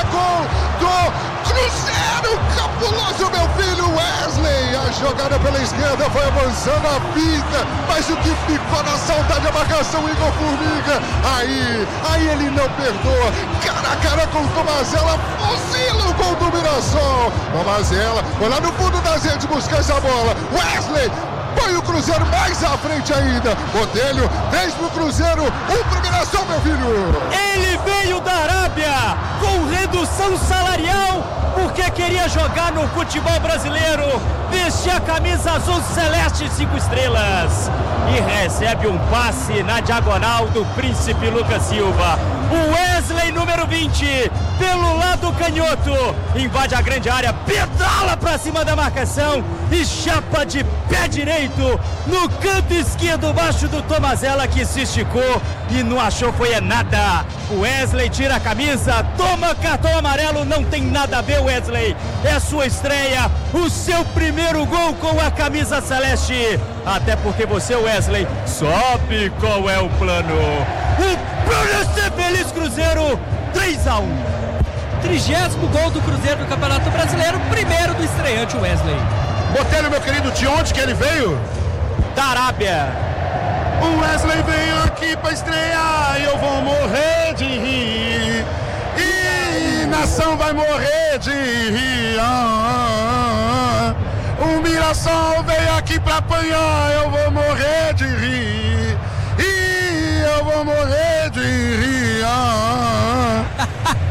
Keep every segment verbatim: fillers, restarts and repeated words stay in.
é gol do Cruzeiro, cabuloso, meu filho Wesley. A jogada pela esquerda foi avançando a pinta, mas o que ficou na saudade a marcação Igor Formiga. Aí, aí ele não perdoa, cara a cara com o Tomazella, fuzila o gol do Mirassol. Tomazella foi lá no fundo das redes buscar essa bola. Wesley põe o Cruzeiro mais à frente ainda. Botelho fez pro Cruzeiro, um pro Mirassol, meu filho. Ele veio da Arábia com redução salarial porque queria jogar no futebol brasileiro, vestir a camisa azul celeste cinco estrelas e recebe um passe na diagonal do Príncipe Lucas Silva. O Wesley, número vinte, pelo lado canhoto, invade a grande área, pedala pra cima da marcação e chapa de pé direito no canto esquerdo, baixo do Tomazella, que se esticou e não achou foi é nada. O Wesley tira a camisa, toma cartão amarelo, não tem nada a ver, Wesley. É sua estreia, o seu primeiro gol com a camisa celeste. Até porque você, Wesley, sabe qual é o plano. O plano é ser feliz, Cruzeiro, três a um. Trigésimo gol do Cruzeiro no Campeonato Brasileiro, primeiro do estreante Wesley. Botelho, meu querido, de onde que ele veio? Da Arábia. O Wesley veio aqui pra estrear e eu vou morrer de rir. E nação vai morrer de rir. Ah, ah, ah. O Mirassol veio aqui pra apanhar, eu vou morrer de rir. E eu vou morrer de rir. Ah, ah.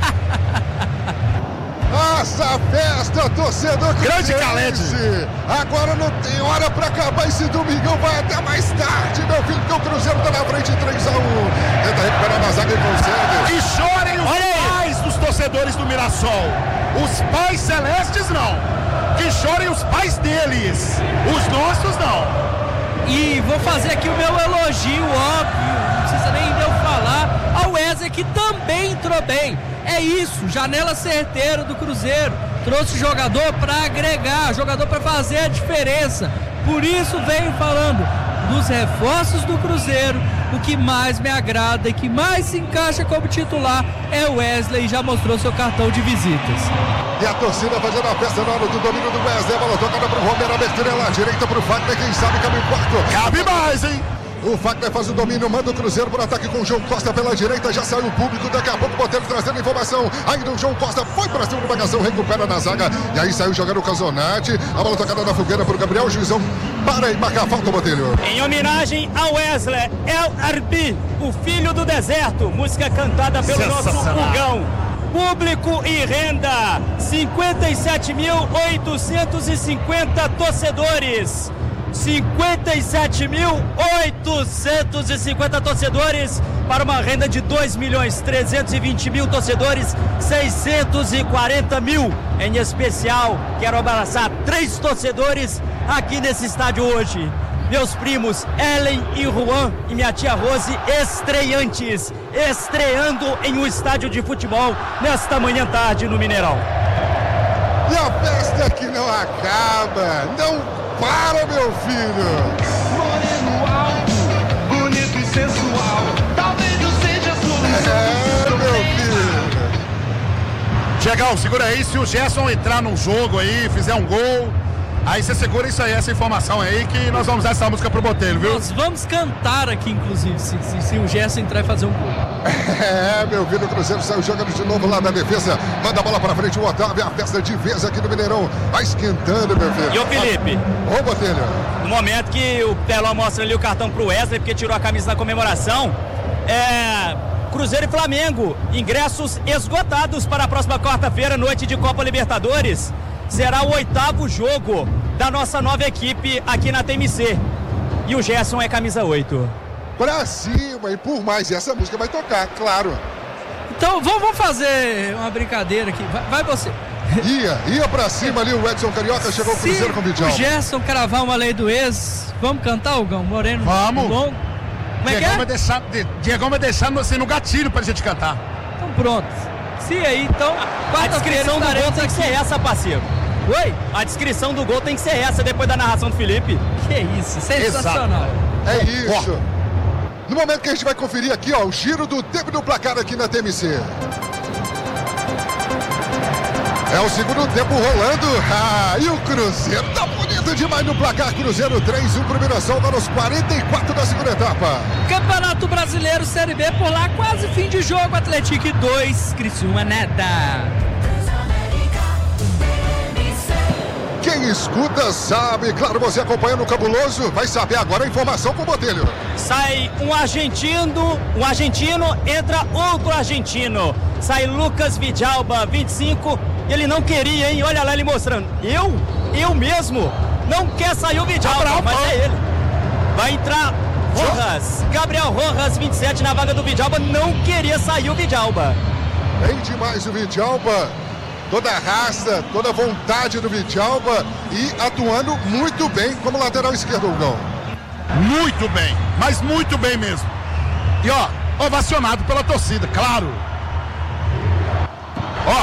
Essa festa, torcedor grande Calede. Agora não tem hora pra acabar esse domingão, vai até mais tarde, meu filho, porque o Cruzeiro tá na frente três a um. Tenta recuperar na zaga e consegue. Que chorem os pais dos torcedores do Mirassol. Os pais celestes não. Que chorem os pais deles. Os nossos não. E vou fazer aqui o meu elogio, óbvio, não precisa nem eu falar, ao Wesley, que também entrou bem. É isso, janela certeira do Cruzeiro. Trouxe jogador para agregar, jogador para fazer a diferença. Por isso venho falando dos reforços do Cruzeiro. O que mais me agrada e que mais se encaixa como titular é o Wesley, já mostrou seu cartão de visitas. E a torcida fazendo a festa na hora do domínio do Wesley. A bola tocada para o Romero, abertura lá, direita para o Fagner, quem sabe cabe o quarto. Cabe mais, hein? O Fagner faz o domínio, manda o Cruzeiro por ataque com o João Costa pela direita, já saiu o público, daqui a pouco o Botelho trazendo informação, ainda o João Costa foi para cima do marcação, recupera na zaga, e aí saiu jogando o Casonati, a bola tocada na fogueira para o Gabriel, o juizão para e marca a falta, Botelho. Em homenagem ao Wesley, El Arbi, o filho do deserto, música cantada pelo nosso Hugão. Público e renda, cinquenta e sete mil oitocentos e cinquenta torcedores. cinquenta e sete mil oitocentos e cinquenta torcedores para uma renda de dois milhões trezentos e vinte mil torcedores, seiscentos e quarenta mil. Em especial, quero abraçar três torcedores aqui nesse estádio hoje. Meus primos Ellen e Juan e minha tia Rose, estreantes, estreando em um estádio de futebol nesta manhã tarde no Mineirão. E a festa que não acaba, não para, meu filho. Moreno alto, bonito e sensual, talvez eu seja a solução. É, meu filho. Diegão, segura aí, se o Gerson entrar num jogo aí, fizer um gol, aí você segura isso aí, essa informação aí, que nós vamos dar essa música pro Botelho, viu? Nós vamos cantar aqui, inclusive, se, se, se o Gerson entrar e fazer um gol. É, meu filho, o Cruzeiro saiu jogando de novo lá da defesa, manda a bola pra frente, o Otávio, a festa de vez aqui no Mineirão, vai esquentando, meu filho. E o Felipe? Ô, Botelho. No momento que o Peló mostra ali o cartão pro Wesley, porque tirou a camisa na comemoração, é... Cruzeiro e Flamengo, ingressos esgotados para a próxima quarta-feira, noite de Copa Libertadores. Será o oitavo jogo da nossa nova equipe aqui na T M C. E o Gerson é camisa oito. Pra cima, e por mais, essa música vai tocar, claro. Então vamos fazer uma brincadeira aqui. Vai, vai você. Ia, ia pra cima ali o Edson Carioca, chegou o Cruzeiro com o Vidal. Se o Gerson cravar uma lei do ex, vamos cantar, Hugão? Moreno? Vamos. Longo. Como é que Diegão é? vai deixar, Diegão vai deixar você no gatilho pra gente cantar. Então pronto. Se aí, então, A descrição do gol tem que ser essa, parceiro. Oi? A descrição do gol tem que ser essa, depois da narração do Felipe. Que isso, sensacional. É isso. No momento que a gente vai conferir aqui, ó, o giro do tempo do placar aqui na T M C. É o segundo tempo rolando. Ah, e o Cruzeiro tá bonito demais no placar. Cruzeiro três, um pro Mirassol, agora aos quarenta e quatro da segunda etapa. Campeonato Brasileiro Série B por lá, quase fim de jogo. Atlético dois, Criciúma nada. Quem escuta sabe, claro, você acompanhando o Cabuloso vai saber agora a informação com o Botelho. Sai um argentino, um argentino, entra outro argentino. Sai Lucas Vidalba, vinte e cinco, ele não queria, hein? Olha lá ele mostrando. Eu, eu mesmo, não quer sair o Vidalba, ah, mas é ele. Vai entrar Rojas, Gabriel Rojas, vinte e sete, na vaga do Vidalba, não queria sair o Vidalba. Bem demais o Vidalba. Toda a raça, toda a vontade do Vidalba e atuando muito bem como lateral esquerdo, Hugão. Muito bem, mas muito bem mesmo. E ó, ovacionado pela torcida, claro. Ó.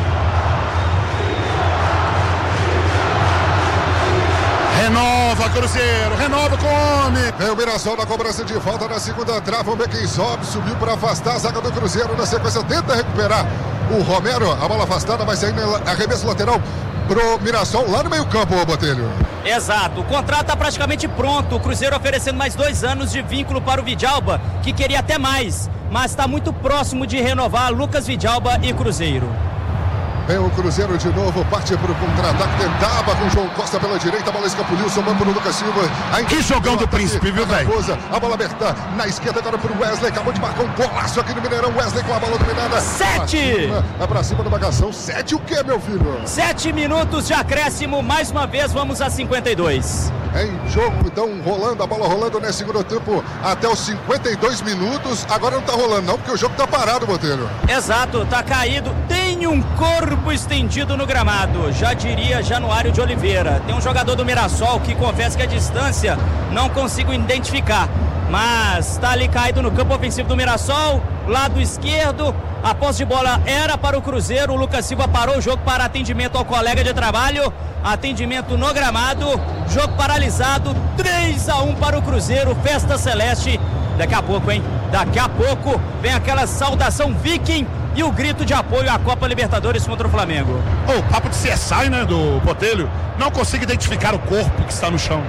Renova, Cruzeiro, renova com o homem. Vem o Mirassol na cobrança de falta na segunda trava. O quem sobe, subiu para afastar a zaga do Cruzeiro. Na sequência, tenta recuperar o Romero. A bola afastada, vai sair no arremesso lateral pro Mirassol lá no meio campo, ô Botelho. Exato, o contrato está praticamente pronto. O Cruzeiro oferecendo mais dois anos de vínculo para o Vidalba, que queria até mais, mas está muito próximo de renovar Lucas Vidalba e Cruzeiro. Vem o Cruzeiro de novo, parte para o contra-ataque, tentava com o João Costa pela direita, a bola escapuliu, somando para o Lucas Silva. Que jogão do Príncipe, viu, velho? A bola aberta na esquerda agora para o Wesley, acabou de marcar um golaço aqui no Mineirão. Wesley com a bola dominada. Sete! É para cima da marcação. Sete o quê, meu filho? Sete minutos de acréscimo, mais uma vez vamos a cinquenta e dois. Em jogo, então, rolando, a bola rolando nesse segundo tempo até os cinquenta e dois minutos. Agora não tá rolando não, porque o jogo tá parado, Botelho. Exato, tá caído. Tem um corpo estendido no gramado, já diria Januário de Oliveira. Tem um jogador do Mirassol que confessa que a distância não consigo identificar, mas tá ali caído no campo ofensivo do Mirassol, lado esquerdo. A posse de bola era para o Cruzeiro. O Lucas Silva parou o jogo para atendimento ao colega de trabalho. Atendimento no gramado. Jogo paralisado. três a um para o Cruzeiro. Festa celeste. Daqui a pouco, hein? Daqui a pouco vem aquela saudação viking e o grito de apoio à Copa Libertadores contra o Flamengo. O oh, papo de C S I, né, do Botelho. Não consigo identificar o corpo que está no chão.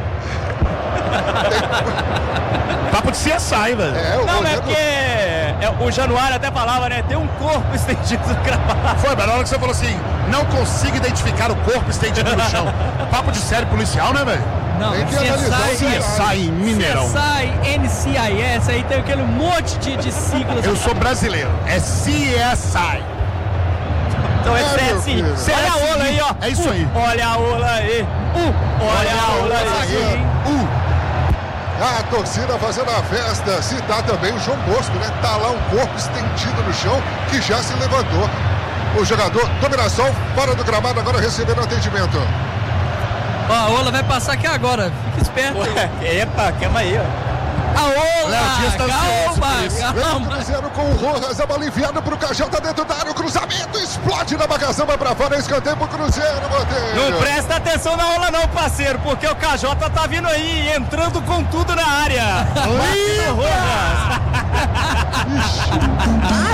Papo de C S I, velho. É, não, é porque é, o Januário até falava, né? Tem um corpo estendido no gramado. Foi, mas na hora que você falou assim, não consigo identificar o corpo estendido no chão. Papo de série policial, né, velho? Não, tem que C S I, C S I Mineirão. C S I, N C I S, aí tem aquele monte de, de siglas. Eu sou brasileiro, é C S I. Então é, é C S I. Olha a ola aí, ó. É isso aí. Uh, olha a ola aí. Uh, olha a ola aí. Uh. A torcida fazendo a festa. Se tá também o João Bosco, né? Tá lá um corpo estendido no chão que já se levantou. O jogador do Mirassol fora do gramado agora recebendo atendimento. Ó, a ola vai passar aqui agora. Fica esperto. Ué, epa, calma aí, ó. A ola! Calma, calma. O Cruzeiro com o Rojas, a bola enviada pro Cajão, tá dentro da área, o cruzamento explode na marcação, vai pra fora, escanteio pro Cruzeiro, Botelho. Não presta atenção na ola não, parceiro, porque o K J tá vindo aí, entrando com tudo na área. Rojas.